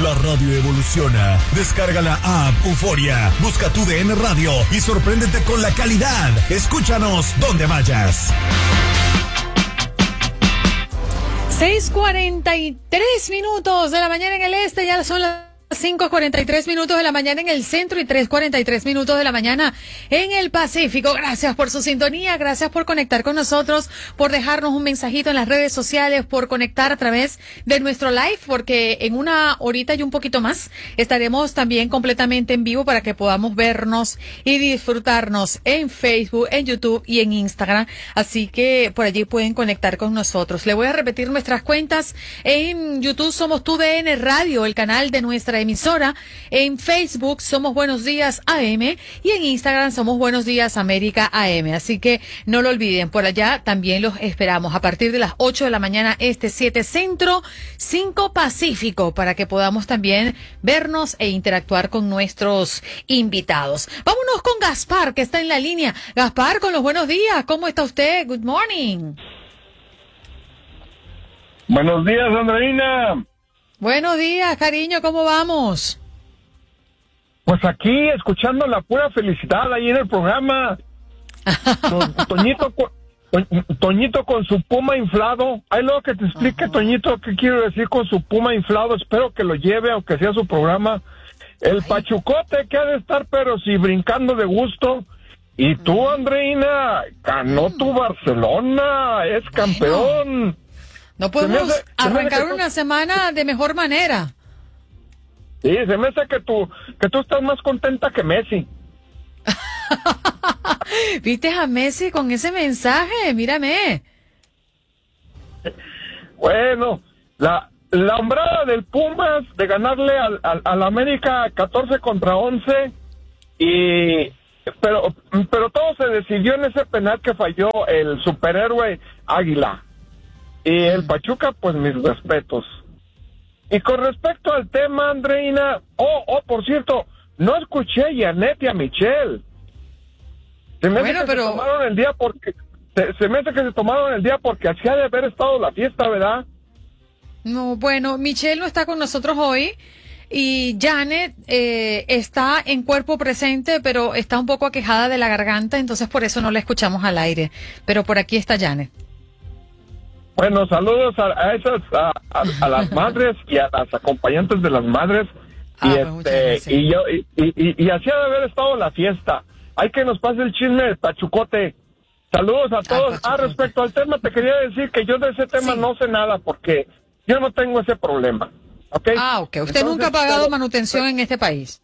La radio evoluciona. Descarga la app Euforia. Busca tu DN Radio y sorpréndete con la calidad. Escúchanos donde vayas. 6:43 de la mañana en el este, ya son las 5:43 de la mañana en el centro y 3:43 de la mañana en el Pacífico. Gracias por su sintonía, gracias por conectar con nosotros, por dejarnos un mensajito en las redes sociales, por conectar a través de nuestro live, porque en una horita y un poquito más estaremos también completamente en vivo para que podamos vernos y disfrutarnos en Facebook, en YouTube y en Instagram. Así que por allí pueden conectar con nosotros. Le voy a repetir nuestras cuentas. En YouTube somos TUDN Radio, el canal de nuestra emisora. En Facebook somos Buenos Días AM y en Instagram somos Buenos Días América AM. Así que no lo olviden, por allá también los esperamos a partir de las 8 de la mañana este, 7 Centro, 5 Pacífico, para que podamos también vernos e interactuar con nuestros invitados. Vámonos con Gaspar, que está en la línea. Gaspar, con los buenos días. ¿Cómo está usted? Good morning. Buenos días, Andreina. Buenos días, cariño, ¿cómo vamos? Pues aquí, escuchando la pura felicidad ahí en el programa. Toñito con su puma inflado. Ahí luego que te explique, Toñito, qué quiero decir con su puma inflado. Espero que lo lleve, aunque sea su programa. El Pachucote que ha de estar, pero sí, brincando de gusto. Y tú, Andreina, ganó tu Barcelona, es campeón. No podemos arrancar una semana de mejor manera. Sí, se me hace que tú estás más contenta que Messi. ¿Viste a Messi con ese mensaje? Mírame. Bueno, la hombrada del Pumas de ganarle al América 14-11 pero todo se decidió en ese penal que falló el superhéroe Águila. Y el Pachuca, pues mis respetos. Y con respecto al tema, Andreina, por cierto, no escuché a Janet y a Michelle. Se me hace que se tomaron el día porque así ha de haber estado la fiesta, ¿verdad? No, bueno, Michelle no está con nosotros hoy y Janet está en cuerpo presente, pero está un poco aquejada de la garganta, entonces por eso no la escuchamos al aire. Pero por aquí está Janet. Bueno, saludos a las madres y a las acompañantes de las madres. Y así ha de haber estado la fiesta. Hay que nos pase el chisme del Pachucote. Saludos a todos. Respecto al tema, te quería decir que yo de ese tema no sé nada porque yo no tengo ese problema. ¿Ok? Ok. ¿Usted nunca ha pagado manutención en este país?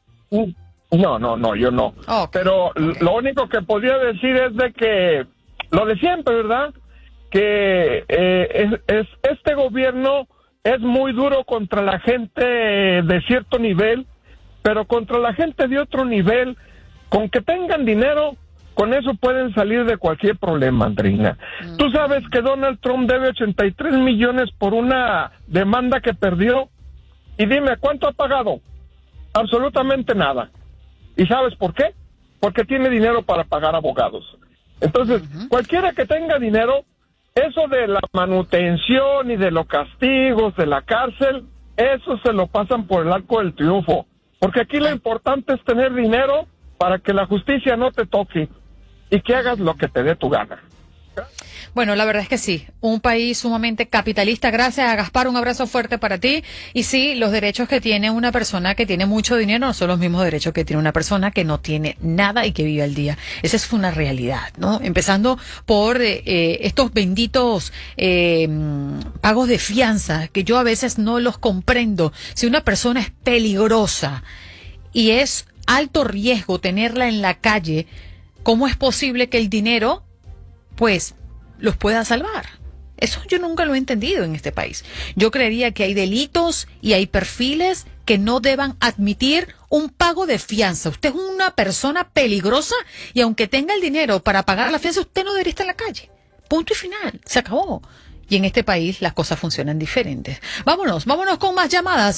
No, yo no. Pero lo único que podría decir es de que lo de siempre, ¿verdad? Que este gobierno es muy duro contra la gente de cierto nivel, pero contra la gente de otro nivel, con que tengan dinero, con eso pueden salir de cualquier problema, Andrina. Tú sabes que Donald Trump debe 83 millones por una demanda que perdió, y dime, ¿cuánto ha pagado? Absolutamente nada. ¿Y sabes por qué? Porque tiene dinero para pagar abogados. Entonces, cualquiera que tenga dinero, eso de la manutención y de los castigos, de la cárcel, eso se lo pasan por el arco del triunfo. Porque aquí lo importante es tener dinero para que la justicia no te toque y que hagas lo que te dé tu gana. Bueno, la verdad es que sí, un país sumamente capitalista. Gracias a Gaspar, un abrazo fuerte para ti. Y sí, los derechos que tiene una persona que tiene mucho dinero no son los mismos derechos que tiene una persona que no tiene nada y que vive al día. Esa es una realidad, ¿no? Empezando por estos benditos pagos de fianza, que yo a veces no los comprendo. Si una persona es peligrosa y es alto riesgo tenerla en la calle, ¿cómo es posible que el dinero, pues, los pueda salvar? Eso yo nunca lo he entendido en este país. Yo creería que hay delitos y hay perfiles que no deban admitir un pago de fianza. Usted es una persona peligrosa y aunque tenga el dinero para pagar la fianza, usted no debería estar en la calle. Punto y final. Se acabó. Y en este país las cosas funcionan diferentes. Vámonos con más llamadas.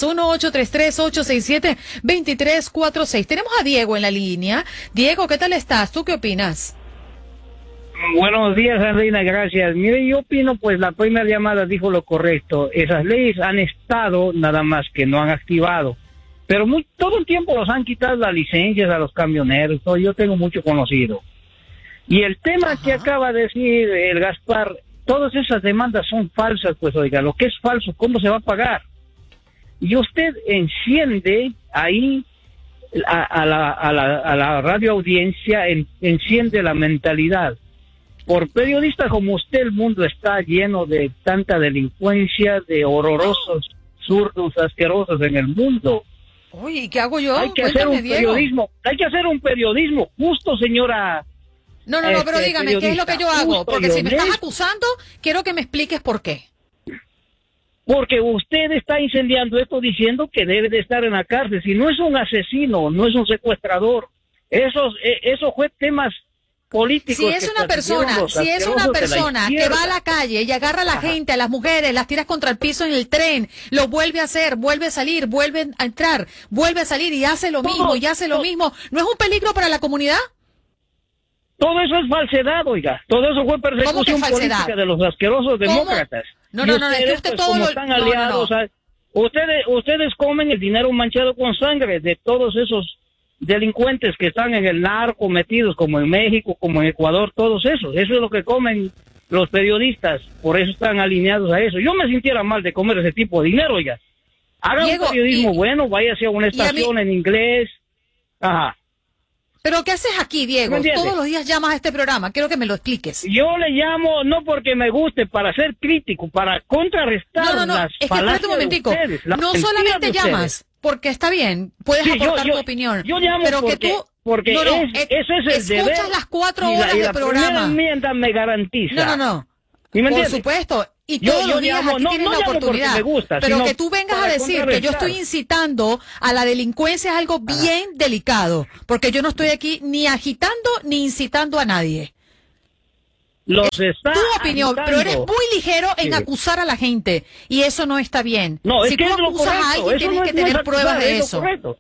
1-833-867-2346. Tenemos a Diego en la línea. Diego, ¿qué tal estás? ¿Tú qué opinas? Buenos días, Andreina, gracias. Mire, yo opino, pues la primera llamada dijo lo correcto. Esas leyes han estado, nada más que no han activado. Pero todo el tiempo los han quitado las licencias a los camioneros. Yo tengo mucho conocido. Y el tema que acaba de decir el Gaspar, todas esas demandas son falsas, pues oiga, lo que es falso, ¿cómo se va a pagar? Y usted enciende ahí a la radio audiencia, enciende la mentalidad. Por periodistas como usted, el mundo está lleno de tanta delincuencia, de horrorosos, zurdos, asquerosos en el mundo. Uy, ¿qué hago yo? Hay que hacer un periodismo justo, señora. No, pero dígame, ¿qué es lo que yo hago? Porque si me estás acusando, quiero que me expliques por qué. Porque usted está incendiando esto diciendo que debe de estar en la cárcel. Si no es un asesino, no es un secuestrador. Eso fue temas políticos. Si es una persona que va a la calle y agarra a la gente, a las mujeres, las tiras contra el piso en el tren, lo vuelve a hacer, vuelve a salir, vuelve a entrar, vuelve a salir y hace lo mismo, ¿no es un peligro para la comunidad? Todo eso es falsedad, oiga. Todo eso fue persecución política de los asquerosos demócratas. No, es que usted todo lo... están aliados. Ustedes comen el dinero manchado con sangre de todos esos delincuentes que están en el narco metidos, como en México, como en Ecuador, todos esos. Eso es lo que comen los periodistas. Por eso están alineados a eso. Yo me sintiera mal de comer ese tipo de dinero, oiga. Haga un periodismo bueno, váyase a una estación en inglés. Ajá. ¿Pero qué haces aquí, Diego? Todos los días llamas a este programa. Quiero que me lo expliques. Yo le llamo no porque me guste, para ser crítico, para contrarrestar las falacias de ustedes. No solamente llamas, porque está bien, puedes aportar tu opinión. Yo llamo pero porque ese es el deber. Escuchas las 4 horas de programa. La enmienda me garantiza. No. Por supuesto. Y todos los días aquí tienes la oportunidad. Pero que tú vengas a decir que yo estoy incitando a la delincuencia es algo bien delicado. Porque yo no estoy aquí ni agitando ni incitando a nadie. Tu opinión, pero eres muy ligero en acusar a la gente. Y eso no está bien. No, si tú acusas a alguien, tienes que tener pruebas de eso.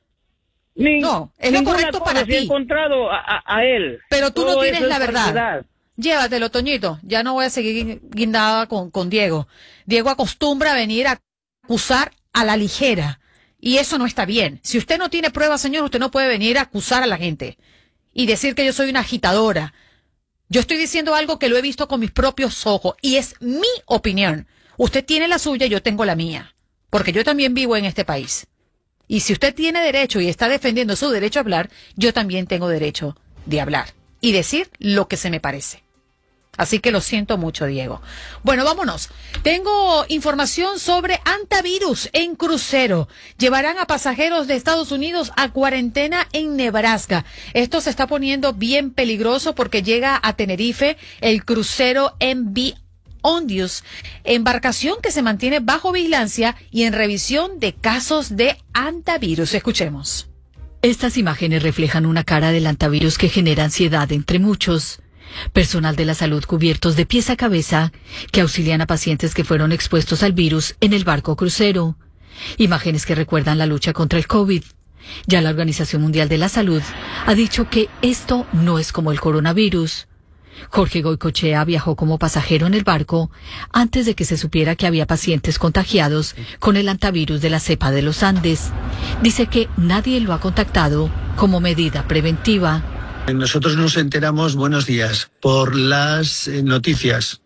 No, es lo correcto para ti. He encontrado a él. Pero tú no tienes la verdad. Llévatelo, Toñito. Ya no voy a seguir guindada con Diego. Diego acostumbra a venir a acusar a la ligera. Y eso no está bien. Si usted no tiene pruebas, señor, usted no puede venir a acusar a la gente. Y decir que yo soy una agitadora. Yo estoy diciendo algo que lo he visto con mis propios ojos. Y es mi opinión. Usted tiene la suya y yo tengo la mía. Porque yo también vivo en este país. Y si usted tiene derecho y está defendiendo su derecho a hablar, yo también tengo derecho de hablar. Y decir lo que se me parece. Así que lo siento mucho, Diego. Bueno, vámonos. Tengo información sobre antivirus en crucero. Llevarán a pasajeros de Estados Unidos a cuarentena en Nebraska. Esto se está poniendo bien peligroso porque llega a Tenerife el crucero MV Ondius, embarcación que se mantiene bajo vigilancia y en revisión de casos de antivirus. Escuchemos. Estas imágenes reflejan una cara del antivirus que genera ansiedad entre muchos. Personal de la salud cubiertos de pies a cabeza que auxilian a pacientes que fueron expuestos al virus en el barco crucero. Imágenes que recuerdan la lucha contra el COVID. Ya la Organización Mundial de la Salud ha dicho que esto no es como el coronavirus. Jorge Goicoechea viajó como pasajero en el barco antes de que se supiera que había pacientes contagiados con el antivirus de la cepa de los Andes. Dice que nadie lo ha contactado como medida preventiva. Nosotros nos enteramos, buenos días, por las noticias.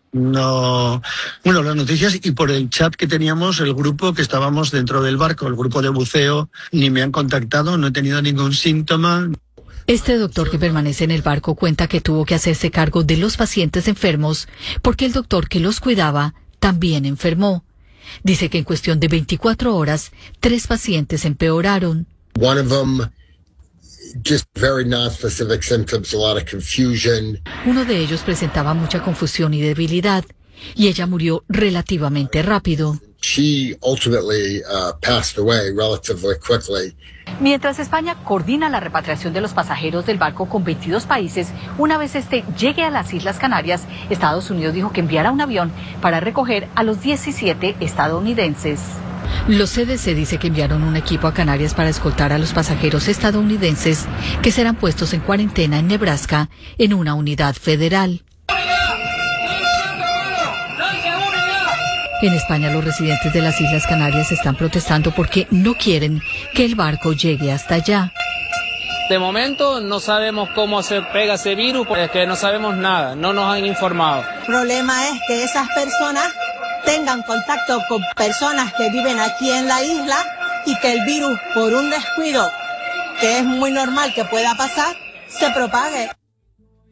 Las noticias y por el chat que teníamos, el grupo que estábamos dentro del barco, el grupo de buceo. Ni me han contactado, no he tenido ningún síntoma. Este doctor que permanece en el barco cuenta que tuvo que hacerse cargo de los pacientes enfermos porque el doctor que los cuidaba también enfermó. Dice que en cuestión de 24 horas, 3 pacientes empeoraron. One of them, just very non-specific symptoms, a lot of confusion. Uno de ellos presentaba mucha confusión y debilidad, y ella murió relativamente rápido. She ultimately passed away relatively quickly. Mientras España coordina la repatriación de los pasajeros del barco con 22 países, una vez este llegue a las Islas Canarias, Estados Unidos dijo que enviará un avión para recoger a los 17 estadounidenses. Los CDC dice que enviaron un equipo a Canarias para escoltar a los pasajeros estadounidenses que serán puestos en cuarentena en Nebraska en una unidad federal. En España, los residentes de las Islas Canarias están protestando porque no quieren que el barco llegue hasta allá. De momento no sabemos cómo se pega ese virus porque no sabemos nada, no nos han informado. El problema es que esas personas tengan contacto con personas que viven aquí en la isla y que el virus, por un descuido que es muy normal que pueda pasar, se propague.